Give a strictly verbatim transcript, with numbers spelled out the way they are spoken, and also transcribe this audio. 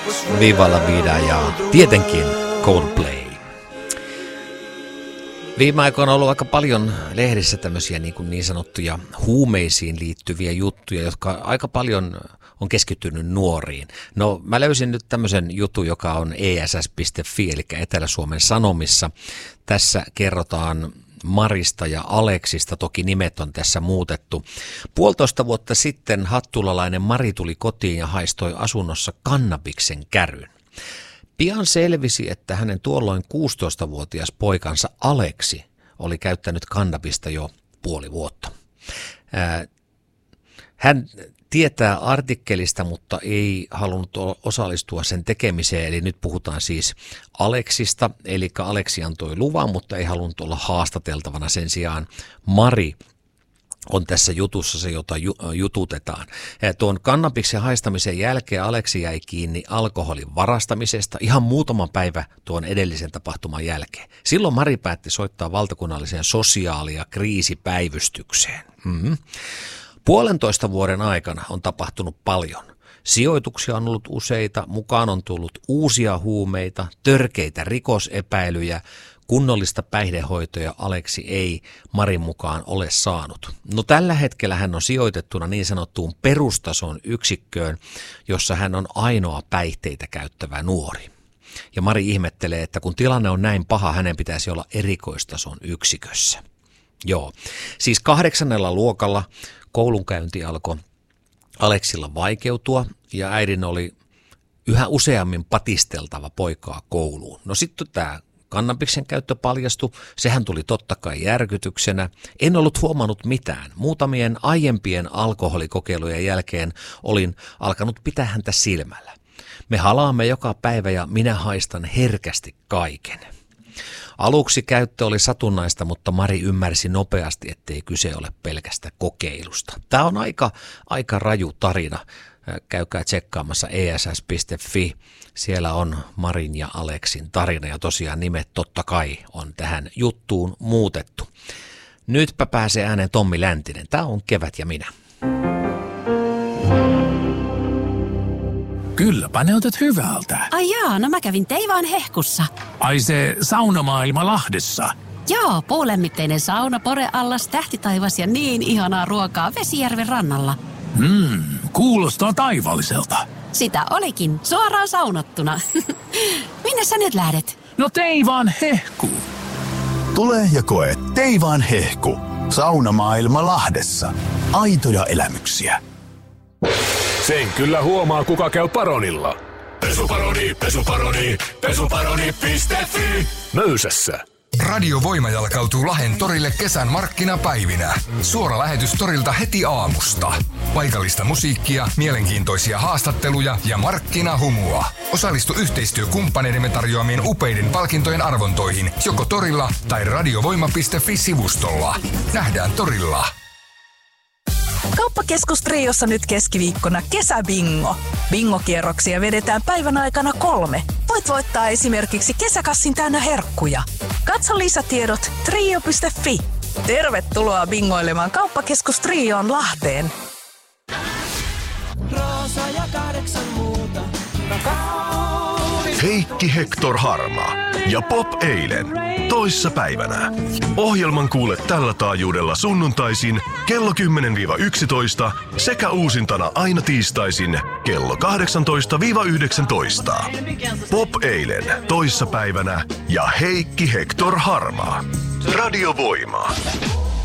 Viva la vida ja tietenkin Coldplay. Viime aikoina on ollut aika paljon lehdissä tämmöisiä niin, kuin niin sanottuja huumeisiin liittyviä juttuja, jotka aika paljon on keskittynyt nuoriin. No mä löysin nyt tämmöisen jutun, joka on e s s piste f i, eli Etelä-Suomen Sanomissa. Tässä kerrotaan Marista ja Aleksista, toki nimet on tässä muutettu. Puolitoista vuotta sitten hattulalainen Mari tuli kotiin ja haistoi asunnossa kannabiksen käryn. Pian selvisi, että hänen tuolloin kuusitoistavuotias poikansa Aleksi oli käyttänyt kannabista jo puoli vuotta. Hän tietää artikkelista, mutta ei halunnut osallistua sen tekemiseen, eli nyt puhutaan siis Aleksista, eli Aleksi antoi luvan, mutta ei halunnut olla haastateltavana. Sen sijaan Mari on tässä jutussa se, jota jututetaan. Tuon kannabiksen haistamisen jälkeen Aleksi jäi kiinni alkoholin varastamisesta ihan muutaman päivä tuon edellisen tapahtuman jälkeen. Silloin Mari päätti soittaa valtakunnalliseen sosiaali- ja kriisipäivystykseen. Mm-hmm. Puolentoista vuoden aikana on tapahtunut paljon. Sijoituksia on ollut useita, mukaan on tullut uusia huumeita, törkeitä rikosepäilyjä, kunnollista päihdehoitoja Aleksi ei Marin mukaan ole saanut. No tällä hetkellä hän on sijoitettuna niin sanottuun perustason yksikköön, jossa hän on ainoa päihteitä käyttävä nuori. Ja Mari ihmettelee, että kun tilanne on näin paha, hänen pitäisi olla erikoistason yksikössä. Joo, siis kahdeksannella luokalla koulunkäynti alkoi Aleksilla vaikeutua ja äidin oli yhä useammin patisteltava poikaa kouluun. No sitten tämä kannabiksen käyttö paljastui, sehän tuli totta kai järkytyksenä. En ollut huomannut mitään. Muutamien aiempien alkoholikokeilujen jälkeen olin alkanut pitää häntä silmällä. Me halaamme joka päivä ja minä haistan herkästi kaiken. Aluksi käyttö oli satunnaista, mutta Mari ymmärsi nopeasti, ettei kyse ole pelkästä kokeilusta. Tämä on aika, aika raju tarina. Käykää tsekkaamassa e s s piste f i. Siellä on Marin ja Aleksin tarina ja tosiaan nimet totta kai on tähän juttuun muutettu. Nytpä pääsee ääneen Tommi Läntinen. Tämä on Kevät ja minä. Kylläpä näytät hyvältä. Ai jaa, no mä kävin Teivaan hehkussa. Ai se saunamaailma Lahdessa. Joo, puulämmitteinen sauna, poreallas, tähtitaivas ja niin ihanaa ruokaa Vesijärven rannalla. Mmm, kuulostaa taivalliselta. Sitä olikin, suoraan saunottuna. Minne sä nyt lähdet? No Teivaan hehkuun. Tule ja koe Teivaan hehku. Saunamaailma Lahdessa. Aitoja elämyksiä. Sen kyllä huomaa, kuka käy Paronilla. Pesuparoni, pesuparoni, pesuparoni piste fi. Möysässä. Radio Voima jalkautuu Lahden torille kesän markkinapäivinä. Suora lähetys torilta heti aamusta. Paikallista musiikkia, mielenkiintoisia haastatteluja ja markkinahumua. Osallistu yhteistyökumppaneidemme tarjoamien upeiden palkintojen arvontoihin joko torilla tai radiovoima piste fi-sivustolla. Nähdään torilla. Kauppakeskus Triossa nyt keskiviikkona kesäbingo. Bingokierroksia vedetään päivän aikana kolme. Voit voittaa esimerkiksi kesäkassin täynnä herkkuja. Katso lisätiedot trio piste fi. Tervetuloa bingoilemaan Kauppakeskus Trioon Lahteen. Roosa ja kahdeksan muuta. Heikki Hector Harma ja Pop eilen toissa päivänä. Ohjelman kuule tällä taajuudella sunnuntaisin kello kymmenen yksitoista sekä uusintana aina tiistaisin kello kahdeksantoista yhdeksäntoista. Pop eilen toissa päivänä ja Heikki Hector Harma. Radio Voima.